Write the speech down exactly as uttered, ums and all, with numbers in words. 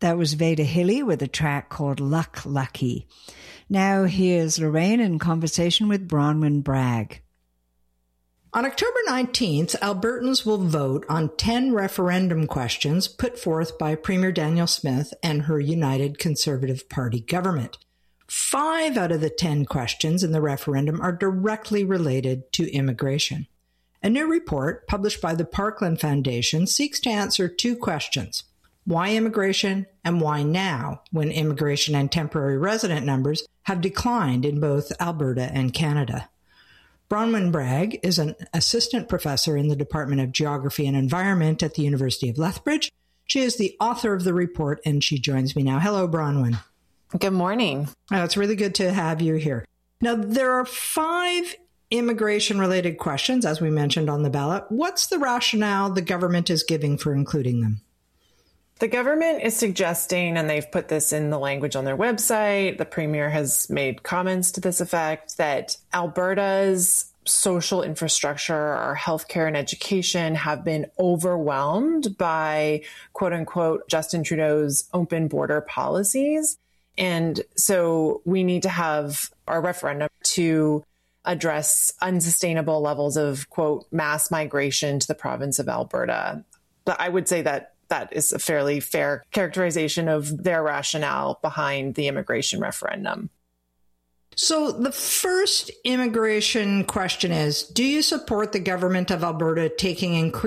That was Veda Hilly with a track called Luck Lucky. Now here's Lorraine in conversation with Bronwyn Bragg. On October nineteenth, Albertans will vote on ten referendum questions put forth by Premier Danielle Smith and her United Conservative Party government. Five out of the ten questions in the referendum are directly related to immigration. A new report published by the Parkland Foundation seeks to answer two questions. Why immigration, and why now, when immigration and temporary resident numbers have declined in both Alberta and Canada? Bronwyn Bragg is an assistant professor in the Department of Geography and Environment at the University of Lethbridge. She is the author of the report, and she joins me now. Hello, Bronwyn. Good morning. Oh, it's really good to have you here. Now, there are five immigration-related questions, as we mentioned on the ballot. What's the rationale the government is giving for including them? The government is suggesting, and they've put this in the language on their website, the Premier has made comments to this effect, that Alberta's social infrastructure, our healthcare and education have been overwhelmed by, quote unquote, Justin Trudeau's open border policies. And so we need to have our referendum to address unsustainable levels of, quote, mass migration to the province of Alberta. But I would say that that is a fairly fair characterization of their rationale behind the immigration referendum. So the first immigration question is, do you support the government of Alberta taking increased